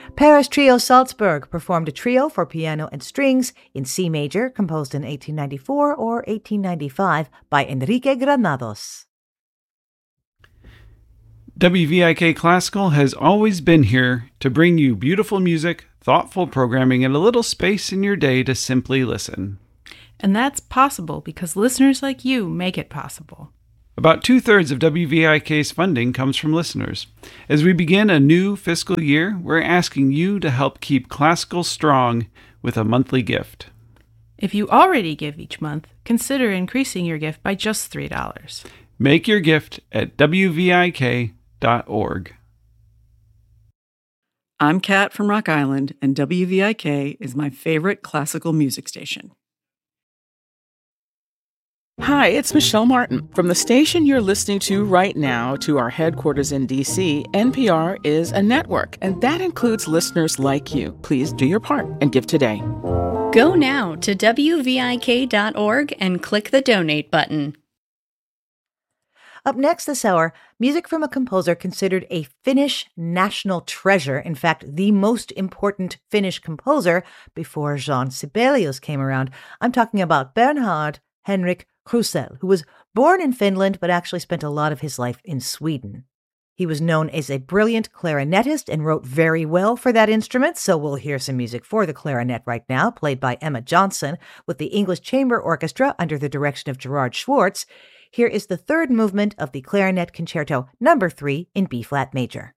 Paris Trio Salzburg performed a trio for piano and strings in C major, composed in 1894 or 1895 by Enrique Granados. WVIK Classical has always been here to bring you beautiful music, thoughtful programming, and a little space in your day to simply listen. And that's possible because listeners like you make it possible. About 2/3 of WVIK's funding comes from listeners. As we begin a new fiscal year, we're asking you to help keep classical strong with a monthly gift. If you already give each month, consider increasing your gift by just $3. Make your gift at WVIK.org. I'm Kat from Rock Island, and WVIK is my favorite classical music station. Hi, it's Michelle Martin. From the station you're listening to right now to our headquarters in D.C., NPR is a network, and that includes listeners like you. Please do your part and give today. Go now to WVIK.org and click the donate button. Up next this hour, music from a composer considered a Finnish national treasure. In fact, the most important Finnish composer before Jean Sibelius came around. I'm talking about Bernhard Henrik Krusell, who was born in Finland but actually spent a lot of his life in Sweden. He was known as a brilliant clarinetist and wrote very well for that instrument, so we'll hear some music for the clarinet right now, played by Emma Johnson with the English Chamber Orchestra under the direction of Gerard Schwartz. Here is the third movement of the Clarinet Concerto No. 3 in B-flat major.